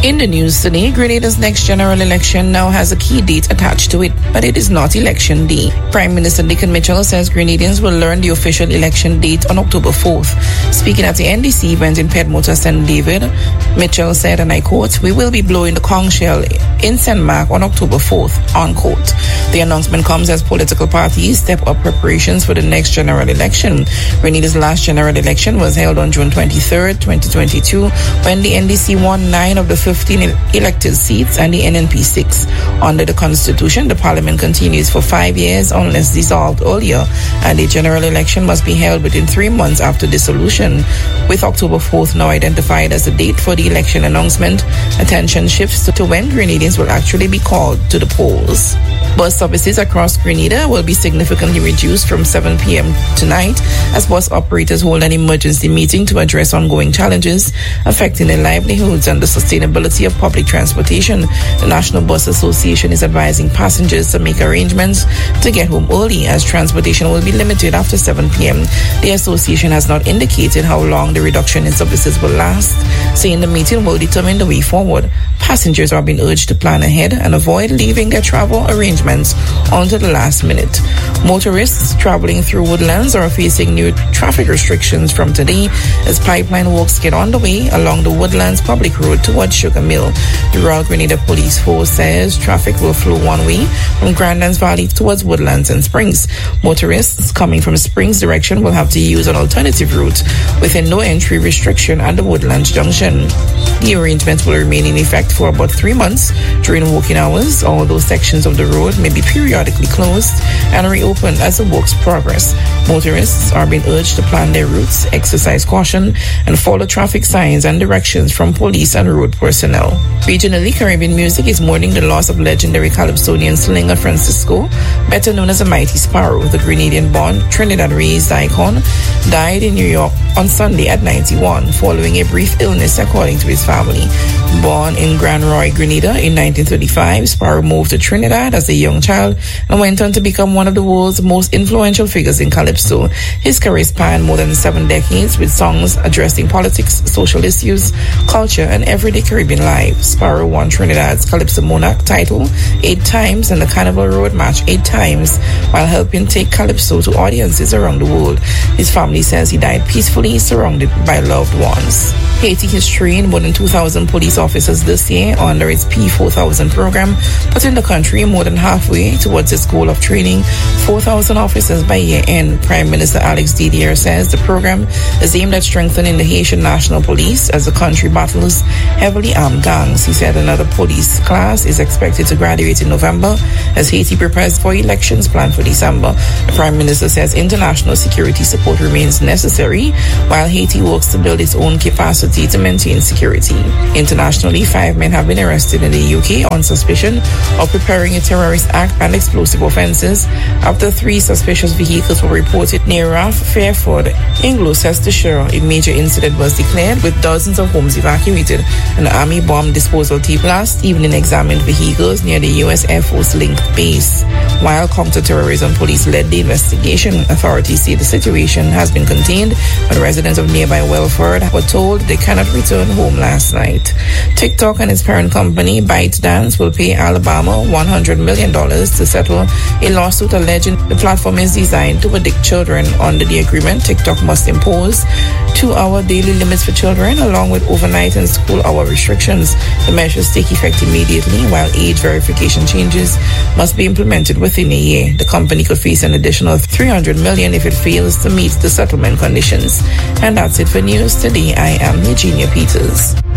In the news today, Grenada's next general election now has a key date attached to it, but it is not Election Day. Prime Minister Dickon Mitchell says Grenadians will learn the official election date on October 4th. Speaking at the NDC event in Pedmota, St. David, Mitchell said, and I quote, "We will be blowing the conch shell in St. Mark on October 4th, unquote. The announcement comes as political parties step up preparations for the next general election. Grenada's last general election was held on June 23rd, 2022, when the NDC won 9 of the 15 elected seats and the NNP 6. Under the Constitution, the Parliament continues for 5 years unless dissolved earlier, and a general election must be held within 3 months after dissolution. With October 4th now identified as the date for the election announcement, attention shifts to when Grenadians will actually be called to the polls. Bus services across Grenada will be significantly reduced from 7 p.m. tonight as bus operators hold an emergency meeting to address ongoing challenges affecting their livelihoods and the sustainability of public transportation. The National Bus Association is advising passengers to make arrangements to get home early as transportation will be limited after 7 p.m. The association has not indicated how long the reduction in services will last, saying the meeting will determine the way forward. Passengers are being urged to plan ahead and avoid leaving their travel arrangements onto the last minute. Motorists traveling through Woodlands are facing new traffic restrictions from today as pipeline works get underway along the Woodlands Public Road towards Sugar Mill. The Royal Grenada Police Force says traffic will flow one way from Grandlands Valley towards Woodlands and Springs. Motorists coming from Springs direction will have to use an alternative route with a no entry restriction at the Woodlands Junction. The arrangements will remain in effect for about 3 months during working hours, although sections of the road may be periodically closed and reopened as the works progress. Motorists are being urged to plan their routes, exercise caution, and follow traffic signs and directions from police and road personnel. Regionally, Caribbean music is mourning the loss of legendary Calypsonian slinger Francisco, better known as the Mighty Sparrow. The Grenadian-born, Trinidad-raised icon died in New York on Sunday at 91, following a brief illness, according to his family. Born in Grand Roy, Grenada in 1935, Sparrow moved to Trinidad as a young child and went on to become one of the world's most influential figures in Calypso. His career spanned more than 7 decades with songs addressing politics, social issues, culture, and everyday Caribbean life. Sparrow won Trinidad's Calypso Monarch title 8 times and the Carnival Road Match 8 times while helping take Calypso to audiences around the world. His family says he died peacefully, surrounded by loved ones. Haiti has trained more than 2,000 police officers this year under its P4000 program, putting the country more than halfway towards its goal of training 4,000 officers by year end. Prime Minister Alex Didier says the program is aimed at strengthening the Haitian National Police as the country battles heavily armed gangs. He said another police class is expected to graduate in November as Haiti prepares for elections planned for December. The Prime Minister says international security support remains necessary while Haiti works to build its own capacity to maintain security. Internationally, 5 men have been arrested in the UK on suspicion of preparing a terrorist act and explosive offences after 3 suspicious vehicles were reported near Raff Fairford in Gloucestershire. A major incident was declared with dozens of homes evacuated. An army bomb disposal team last evening examined vehicles near the US Air Force linked base. While counter-terrorism police led the investigation, authorities say the situation has been contained, but residents of nearby Welford were told they cannot return home last night. TikTok and its parent company, ByteDance, will pay Alabama $100 million to settle a lawsuit alleging the platform is designed to addict children. Under the agreement, TikTok must impose 2-hour daily limits for children, along with overnight and school hour restrictions. The measures take effect immediately, while age verification changes must be implemented within a year. The company could face an additional $300 million if it fails to meet the settlement conditions. And that's it for news today. I am Eugenia Peters.